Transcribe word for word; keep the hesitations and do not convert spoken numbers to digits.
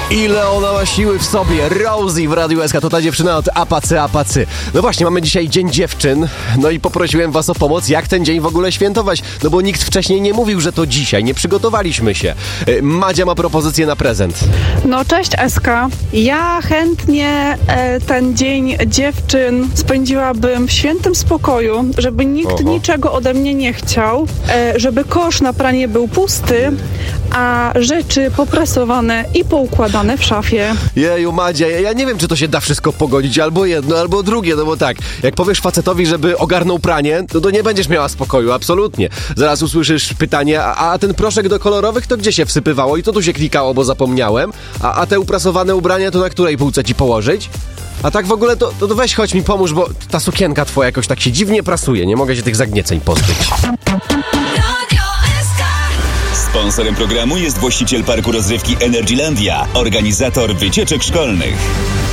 Ile ona ma siły w sobie. Rosie w Radiu S K, to ta dziewczyna od Apacy Apacy. No właśnie, mamy dzisiaj Dzień Dziewczyn. No i poprosiłem was o pomoc, jak ten dzień w ogóle świętować. No bo nikt wcześniej nie mówił, że to dzisiaj. Nie przygotowaliśmy się. Madzia ma propozycję na prezent. No cześć S K. Ja chętnie e, ten Dzień Dziewczyn spędziłabym w świętym spokoju, żeby nikt Oho. niczego ode mnie nie chciał, e, żeby kosz na pranie był pusty, a rzeczy poprasowane i poukładane w szafie. Jeju, Madzia, ja nie wiem, czy to się da wszystko pogodzić, albo jedno, albo drugie, no bo tak, jak powiesz facetowi, żeby ogarnął pranie, to, to nie będziesz miała spokoju, absolutnie. Zaraz usłyszysz pytanie, a, a ten proszek do kolorowych to gdzie się wsypywało i to tu się klikało, bo zapomniałem, a, a te uprasowane ubrania to na której półce ci położyć? A tak w ogóle to, to weź chodź mi pomóż, bo ta sukienka twoja jakoś tak się dziwnie prasuje, nie mogę się tych zagnieceń pozbyć. Sponsorem programu jest właściciel parku rozrywki Energylandia, organizator wycieczek szkolnych.